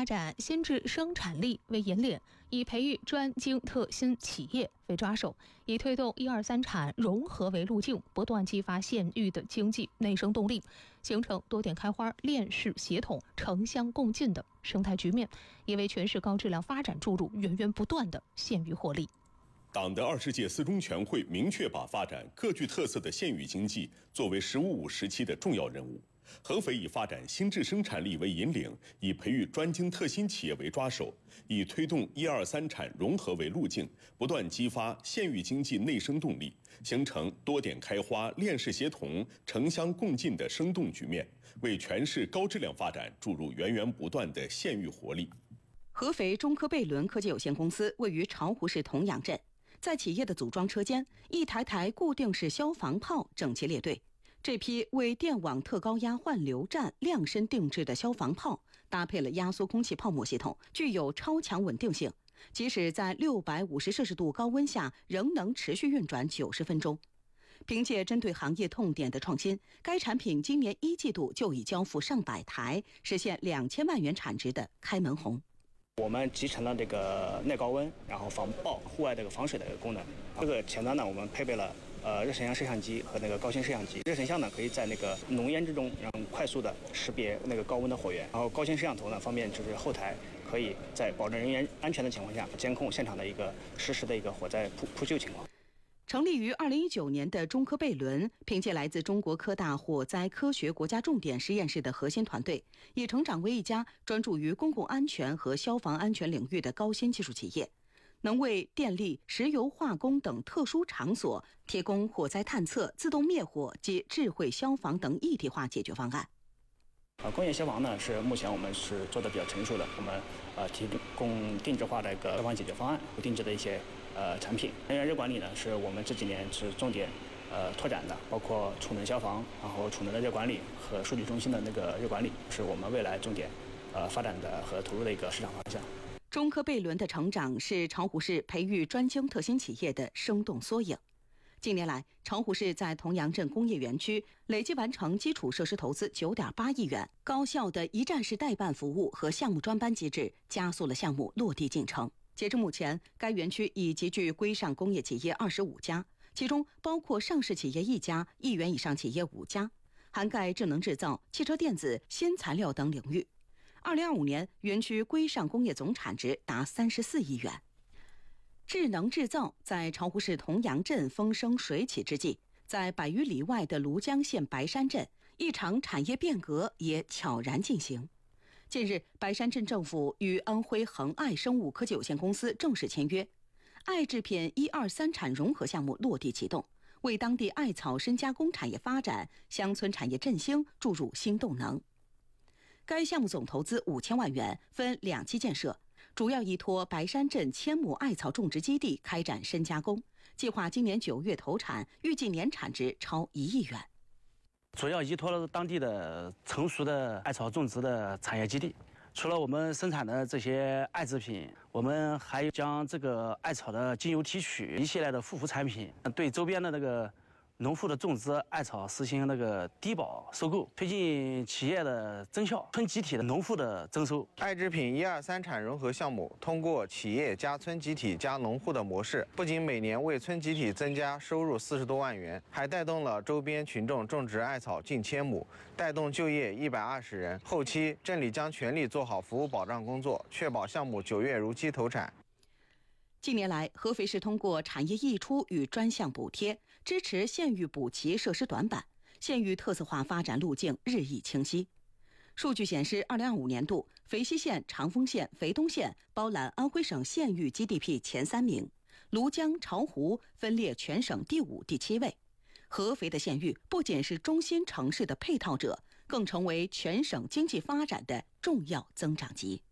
发展新质生产力为引领，以培育专精特新企业为抓手，以推动1、2、3产融合为路径，不断激发县域的经济内生动力，形成多点开花、链式协同、城乡共进的生态局面，也为全市高质量发展注入源源不断的县域活力。 党的20届四中全会明确把发展各具特色的县域经济作为“15+5”时期的重要任务。合肥以发展新质生产力为引领，以培育专精特新企业为抓手，以推动1、2、3产融合为路径，不断激发县域经济内生动力，形成多点开花、链式协同、城乡共进的生动局面，为全市高质量发展注入源源不断的县域活力。 合肥中科贝伦科技有限公司位于巢湖市同阳镇，在企业的组装车间，一台台固定式消防炮整齐列队。这批为电网特高压换流站量身定制的消防炮，搭配了压缩空气泡沫系统，具有超强稳定性，即使在650摄氏度高温下，仍能持续运转90分钟。凭借针对行业痛点的创新，该产品今年1季度就已交付上百台，实现2000万元产值的开门红。 我们集成了这个耐高温，然后防爆、户外这个防水的一个功能。这个前端呢，我们配备了热成像摄像机和那个高清摄像机。热成像呢，可以在那个浓烟之中，然后快速的识别那个高温的火源。然后高清摄像头呢，方面就是后台可以在保证人员安全的情况下，监控现场的一个实时的一个火灾扑救情况。 成立于2019年的中科贝伦，凭借来自中国科大火灾科学国家重点实验室的核心团队，已成长为一家专注于公共安全和消防安全领域的高新技术企业，能为电力、石油化工等特殊场所提供火灾探测、自动灭火及智慧消防等一体化解决方案。 工业消防呢，是目前我们是做的比较成熟的，我们提供定制化的一个消防解决方案，有定制的一些产品。能源热管理呢，是我们这几年是重点拓展的，包括储能消防，然后储能的热管理和数据中心的那个热管理，是我们未来重点发展的和投入的一个市场方向。 中科贝伦的成长是巢湖市培育专精特新企业的生动缩影。近年来，巢湖市在同阳镇工业园区累计完成基础设施投资9.8亿元，高效的一站式代办服务和项目专班机制加速了项目落地进程。截至目前，该园区已集聚规上工业企业25家，其中包括上市企业1家，1元以上企业5家，涵盖智能制造、汽车电子、新材料等领域。2025年，园区规上工业总产值达34亿元。智能制造在巢湖市同阳镇风生水起之际，在100余里外的庐江县白山镇，一场产业变革也悄然进行。近日，白山镇政府与安徽恒爱生物科技有限公司正式签约，爱制品1、2、3产融合项目落地启动，为当地艾草深加工产业发展、乡村产业振兴注入新动能。该项目总投资5000万元，分2期建设，主要依托白山镇1000亩艾草种植基地开展深加工，计划今年9月投产，预计年产值超1亿元。 主要依托了当地的成熟的艾草种植的产业基地。除了我们生产的这些艾制品，我们还将这个艾草的精油提取一系列的护肤产品，对周边的那个农户的种植艾草实行那个低保收购，推进企业的增效，村集体的农户的增收。 爱制品1、2、3产融合项目通过企业加村集体加农户的模式，不仅每年为村集体增加收入40多万元，还带动了周边群众种植艾草近1000亩，带动就业120人。后期镇里将全力做好服务保障工作，确保项目9月如期投产。 近年来，合肥市通过产业溢出与专项补贴，支持县域补齐设施短板，县域特色化发展路径日益清晰。数据显示，2025年度，肥西县、长丰县、肥东县包揽安徽省县域 GDP 前3名，庐江、巢湖分列全省第5、第7位。合肥的县域不仅是中心城市的配套者，更成为全省经济发展的重要增长极。